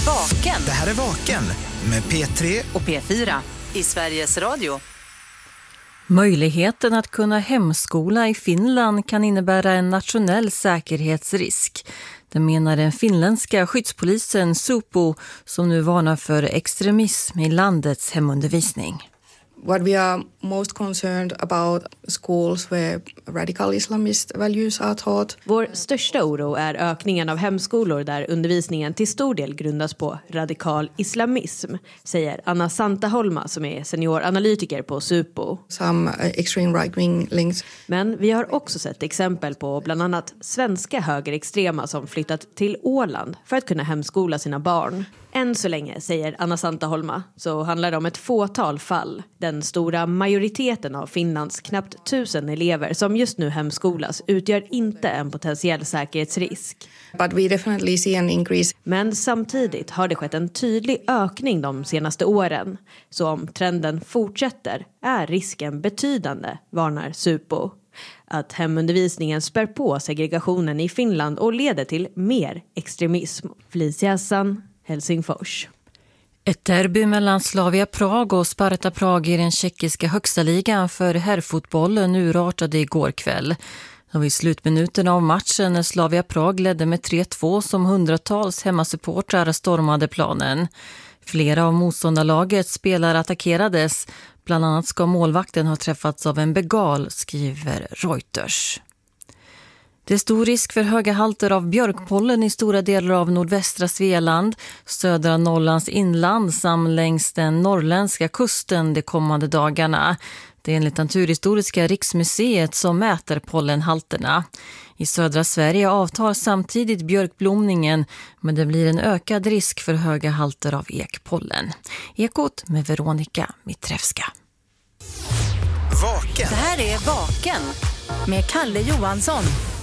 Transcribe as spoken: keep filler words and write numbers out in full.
Vaken. Det här är Vaken med P tre och P fyra i Sveriges Radio. Möjligheten att kunna hemskola i Finland kan innebära en nationell säkerhetsrisk. Det menar den finländska skyddspolisen Supo, som nu varnar för extremism i landets hemundervisning. What we are most concerned about schools where radical Islamist values are taught. Vår största oro är ökningen av hemskolor där undervisningen till stor del grundas på radikal islamism, säger Anna Santaholma som är senioranalytiker på Supo. Some extreme right-wing links. Men vi har också sett exempel på bland annat svenska högerextrema som flyttat till Åland för att kunna hemskola sina barn. Än så länge, säger Anna Santaholma, så handlar det om ett fåtal fall. Den stora majoriteten av Finlands knappt tusen elever som just nu hemskolas utgör inte en potentiell säkerhetsrisk. But we definitely see an increase. Men samtidigt har det skett en tydlig ökning de senaste åren. Så om trenden fortsätter är risken betydande, varnar Supo. Att hemundervisningen spär på segregationen i Finland och leder till mer extremism. Felicia Hassan, Helsingfors. Ett derby mellan Slavia Prag och Sparta Prag i den tjeckiska högsta ligan för herrfotbollen urartade igår kväll. Det var i slutminuten av matchen när Slavia Prag ledde med tre två som hundratals hemmasupportrar stormade planen. Flera av motståndarlagets spelare attackerades. Bland annat ska målvakten ha träffats av en begal, skriver Reuters. Det är stor risk för höga halter av björkpollen i stora delar av nordvästra Svealand, södra Norrlands inland samt längs den norrländska kusten de kommande dagarna. Det är enligt Naturhistoriska riksmuseet som mäter pollenhalterna. I södra Sverige avtar samtidigt björkblomningen, men det blir en ökad risk för höga halter av ekpollen. Ekot med Veronica Mitrevska. Vaken. Det här är Vaken med Kalle Johansson.